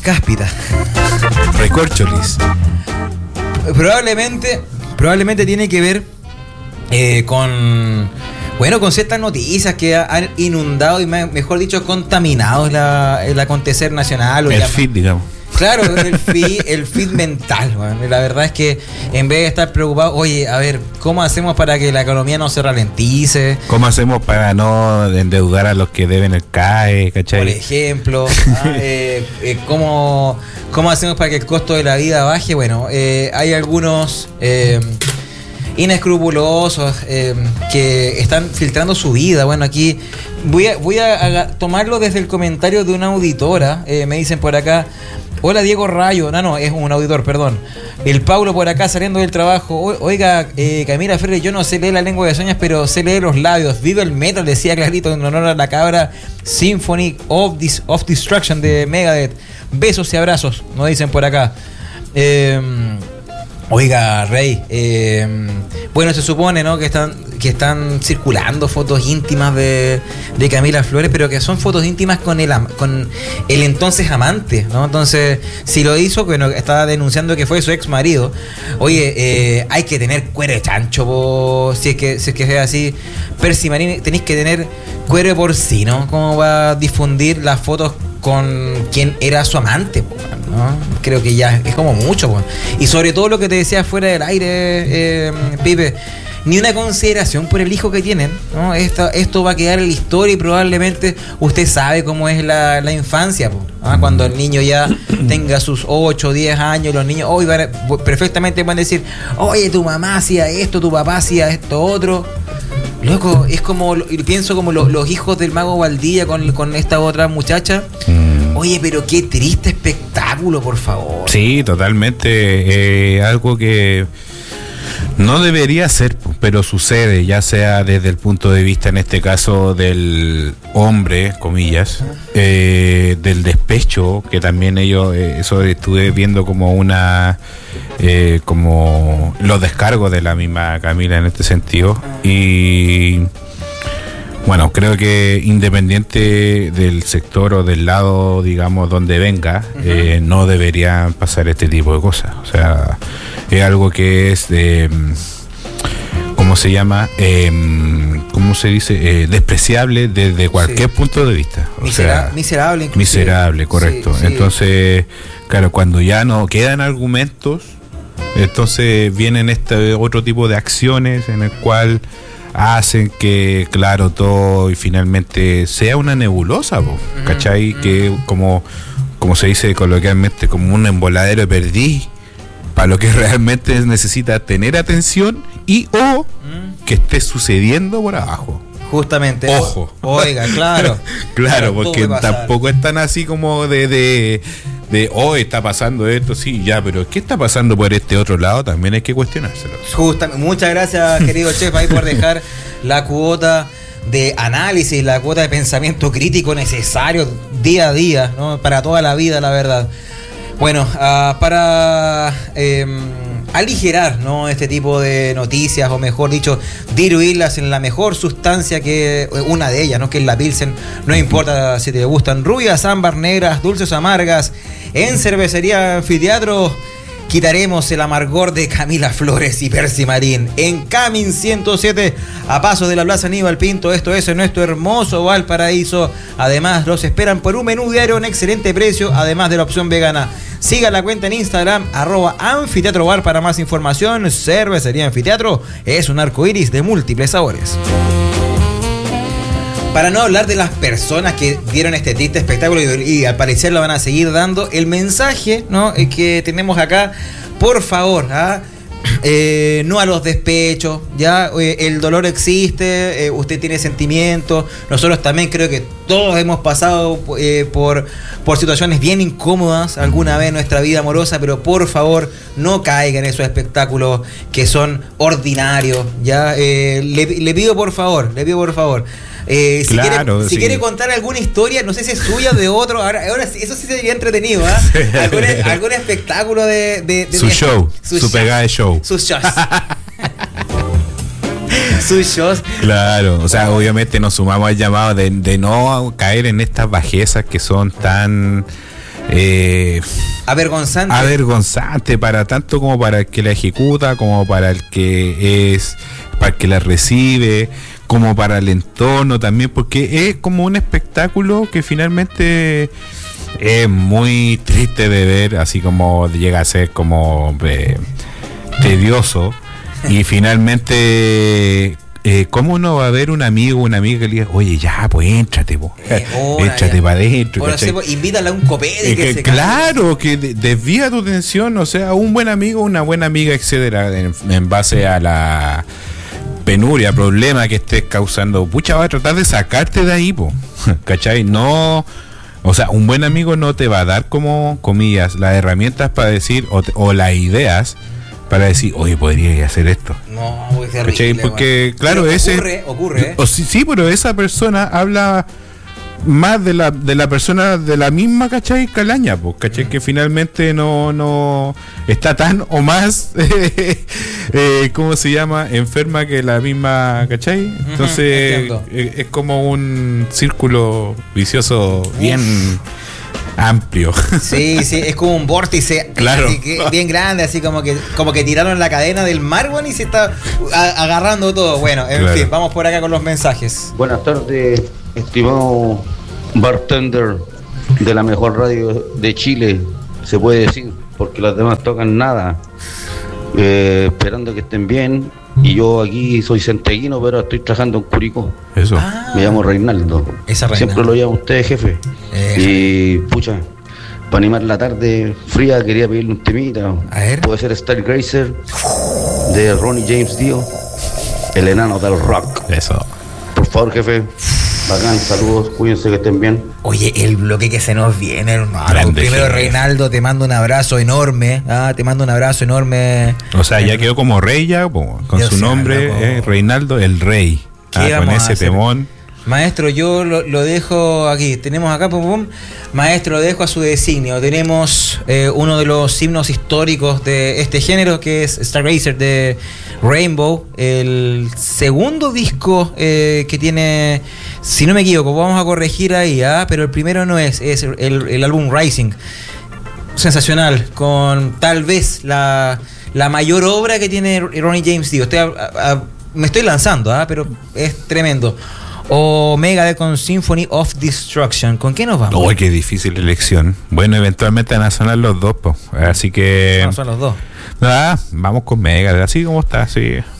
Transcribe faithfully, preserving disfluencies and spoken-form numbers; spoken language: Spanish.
cáspita. Recorcholis. Probablemente, probablemente tiene que ver eh, con, bueno, con ciertas noticias que han inundado y mejor dicho contaminado la, el acontecer nacional. El feed, digamos. Claro, el feed, el feed mental, man. La verdad es que en vez de estar preocupado, oye, a ver, ¿cómo hacemos para que la economía no se ralentice? ¿Cómo hacemos para no endeudar a los que deben el C A E, cachai? Por ejemplo, ¿ah? eh, eh, ¿cómo, ¿cómo hacemos para que el costo de la vida baje? Bueno, eh, hay algunos eh, inescrupulosos eh, que están filtrando su vida. Bueno, aquí voy a, voy a, a tomarlo desde el comentario de una auditora. Eh, me dicen por acá: hola Diego Rayo, no, no, es un auditor, perdón. El Paulo por acá saliendo del trabajo. O, oiga, eh, Camila Freire, yo no sé leer la lengua de señas, pero sé leer los labios. Viva el metal, decía clarito en honor a la cabra Symphony of, Dis- of Destruction de Megadeth. Besos y abrazos, nos dicen por acá. Eh, oiga, Rey, eh, bueno, se supone, ¿no?, que están que están circulando fotos íntimas de, de Camila Flores, pero que son fotos íntimas con el con el entonces amante, ¿no? Entonces, si lo hizo, bueno, estaba denunciando que fue su ex marido. Oye, eh, hay que tener cuero de chancho, po, si es que si es que es así. Percy Marín, tenéis que tener cuero de porcino, ¿cómo va a difundir las fotos con quien era su amante, po, ¿no? Creo que ya es como mucho, po. Y sobre todo lo que te decía fuera del aire, eh, Pipe, ni una consideración por el hijo que tienen, ¿no? Esto, esto va a quedar en la historia y probablemente usted sabe cómo es la, la infancia, po, ¿ah? Cuando el niño ya tenga sus ocho o diez años, los niños hoy van a, perfectamente van a decir: oye, tu mamá hacía esto, tu papá hacía esto otro. Loco, es como, pienso como lo, los hijos del mago Valdía con, con esta otra muchacha. Mm. Oye, pero qué triste espectáculo, por favor. Sí, totalmente. Eh, algo que no debería ser, pero sucede, ya sea desde el punto de vista, en este caso, del hombre, comillas, eh, del despecho, que también ellos, eh, eso estuve viendo como una, eh, como los descargos de la misma Camila en este sentido. Y bueno, creo que independiente del sector o del lado, digamos, donde venga, uh-huh. eh, no deberían pasar este tipo de cosas. O sea, es algo que es de, ¿cómo se llama? Eh, ¿Cómo se dice? Eh, despreciable desde cualquier sí. punto de vista. O Misera- sea, miserable, inclusive. Miserable, correcto. Sí, sí. Entonces, claro, cuando ya no quedan argumentos, entonces vienen este otro tipo de acciones en el cual hacen que, claro, todo y finalmente sea una nebulosa, po, ¿cachai? Mm, mm. Que como, como se dice coloquialmente, como un emboladero de perdiz, para lo que realmente necesita tener atención y o mm. que esté sucediendo por abajo. Justamente. Ojo. Oiga, claro. Claro, porque tampoco es tan así como de... de de hoy oh, está pasando esto, sí, ya, pero ¿qué está pasando por este otro lado? También hay que cuestionárselo. Justamente, muchas gracias, querido chef, ahí por dejar la cuota de análisis, la cuota de pensamiento crítico necesario día a día, ¿no? Para toda la vida, la verdad. Bueno, uh, para eh, aligerar, ¿no?, este tipo de noticias, o mejor dicho, diluirlas en la mejor sustancia, que una de ellas, ¿no?, que es la Pilsen. No importa si te gustan rubias, ámbar, negras, dulces o amargas. En Cervecería Anfiteatro quitaremos el amargor de Camila Flores y Percy Marín. En Camin ciento siete, a paso de la Plaza Aníbal Pinto. Esto es en nuestro hermoso Valparaíso. Además, los esperan por un menú diario a un excelente precio, además de la opción vegana. Siga la cuenta en Instagram, arroba Anfiteatro Bar, para más información. Cervecería Anfiteatro es un arco iris de múltiples sabores. Para no hablar de las personas que dieron este triste espectáculo y, y al parecer lo van a seguir dando, el mensaje, ¿no?, que tenemos acá: por favor, ¿ah? Eh, no a los despechos, ya, eh, el dolor existe, eh, usted tiene sentimientos, nosotros también creo que todos hemos pasado eh, por, por situaciones bien incómodas alguna vez en nuestra vida amorosa, pero por favor no caigan en esos espectáculos que son ordinarios, ya, eh, le, le pido por favor, le pido por favor. Eh, si claro, quiere, si sí. quiere contar alguna historia, no sé si es suya o de otro, ahora, ahora eso sí sería entretenido, ¿eh? ¿Algún, algún espectáculo de, de, de su show, su, su pegada de show, sus shows. Sus shows. Claro, o sea, obviamente nos sumamos al llamado de, de no caer en estas bajezas que son tan eh, avergonzante. avergonzante para tanto como para el que la ejecuta, como para el que es, para el que la recibe, como para el entorno también, porque es como un espectáculo que finalmente es muy triste de ver, así como llega a ser como eh, tedioso. Y finalmente, eh, ¿cómo uno va a ver un amigo o una amiga que le diga, oye, ya, pues éntrate, po, Eh, ahora, éntrate ya. para adentro? Ahora ¿cachai? sí, pues, invítala a un copete. Eh, que que, se claro, que de- desvía tu atención, o sea, un buen amigo, una buena amiga, etcétera, en, en base a la penuria, problema que estés causando, pucha, va a tratar de sacarte de ahí, po, ¿cachai? No, o sea, un buen amigo no te va a dar, como comillas, las herramientas para decir, o, te- o las ideas para decir, oye, podría hacer esto. No, pues es ¿Cachai? terrible, Porque, bueno. claro, Pero ese. ocurre, ocurre, ¿eh? O, sí, sí, pero esa persona habla más de la de la persona de la misma, ¿cachai? Calaña, pues, ¿cachai? Que finalmente no, no está tan o más, eh, ¿cómo se llama? Enferma que la misma, ¿cachai? Entonces, entiendo. eh, es como un círculo vicioso bien amplio. Sí, sí, es como un vórtice, Claro. así que bien grande, así como que como que tiraron la cadena del mar, bueno, y se está a- agarrando todo. Bueno, en Claro. fin, vamos por acá con los mensajes. Buenas tardes, estimado bartender de la mejor radio de Chile, se puede decir, porque las demás tocan nada. Eh, esperando que estén bien. Y yo aquí soy centeguino, pero estoy trabajando en Curicó. Eso. Ah, Me llamo Reinaldo. Esa Reinaldo. Siempre lo llamo a usted, jefe. Eh, Y pucha, para animar la tarde fría quería pedirle un temita. A ver. Puede ser Stargazer de Ronnie James Dio, el enano del rock. Eso. Por favor, jefe. Bacán, saludos, cuídense que estén bien. Oye, el bloque que se nos viene, hermano. Grande, Primero, jefe. Reinaldo, te mando un abrazo enorme. Ah, te mando un abrazo enorme. O sea, ya quedó como rey ya, po, con Dios su sea, nombre, loco. eh, Reinaldo el Rey. ¿Qué Ah, con vamos a ese hacer? temón. Maestro, yo lo, lo dejo aquí. Tenemos acá, pum, pum. Maestro, lo dejo a su designio. Tenemos eh, uno de los himnos históricos de este género, que es Stargazer de Rainbow, el segundo disco eh, que tiene, si no me equivoco, vamos a corregir ahí, ¿ah? Pero el primero no es, es el, el álbum Rising. Sensacional, con tal vez la, la mayor obra que tiene Ronnie James Dio. Estoy a- a- a- me estoy lanzando, ¿ah? Pero es tremendo. O Megadeth con Symphony of Destruction. ¿Con qué nos vamos? Uy, qué difícil elección. Bueno, eventualmente van a sonar los dos, po. Así que. No, son los dos. Ah, vamos con Megadeth, así como está, sí.